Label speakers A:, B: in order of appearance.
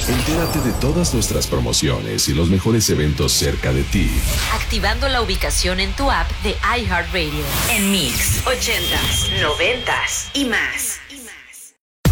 A: Entérate de todas nuestras promociones y los mejores eventos cerca de ti.
B: Activando la ubicación en tu app de iHeartRadio. En Mix, 80s, 90s y más.